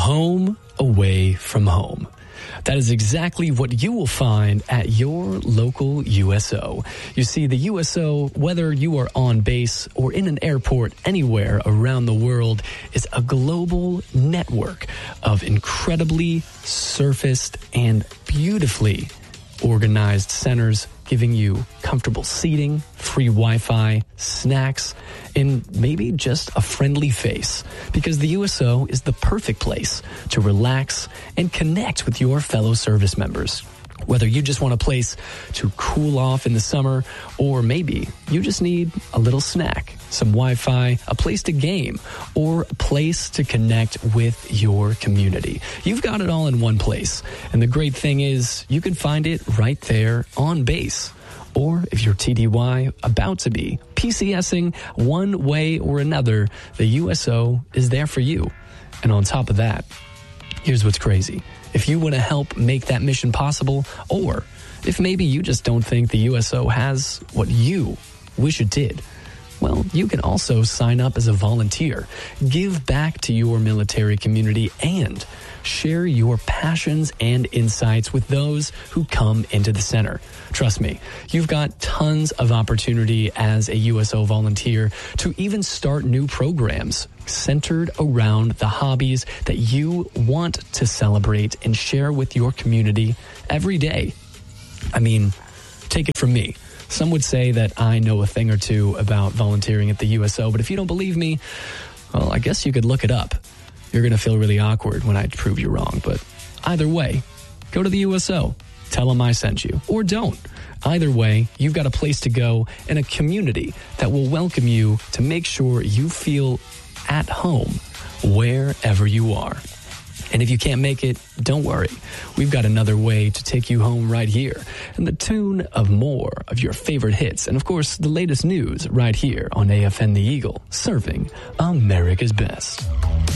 home away from home. That is exactly what you will find at your local USO. You see, the USO, whether you are on base or in an airport anywhere around the world, is a global network of incredibly surfaced and beautifully organized centers, giving you comfortable seating, free Wi-Fi, snacks, and maybe just a friendly face. Because the USO is the perfect place to relax and connect with your fellow service members. Whether you just want a place to cool off in the summer, or maybe you just need a little snack, some Wi-Fi, a place to game, or a place to connect with your community. You've got it all in one place. And the great thing is you can find it right there on base. Or if you're TDY, about to be PCSing one way or another, the USO is there for you. And on top of that, here's what's crazy. If you want to help make that mission possible, or if maybe you just don't think the USO has what you wish it did, well, you can also sign up as a volunteer, give back to your military community, and share your passions and insights with those who come into the center. Trust me, you've got tons of opportunity as a USO volunteer to even start new programs centered around the hobbies that you want to celebrate and share with your community every day. I mean, take it from me. Some would say that I know a thing or two about volunteering at the USO, but if you don't believe me, well, I guess you could look it up. You're going to feel really awkward when I prove you wrong, but either way, go to the USO. Tell them I sent you, or don't. Either way, you've got a place to go and a community that will welcome you to make sure you feel at home wherever you are. And if you can't make it, don't worry. We've got another way to take you home right here, and the tune of more of your favorite hits, and of course, the latest news right here on AFN The Eagle, serving America's best.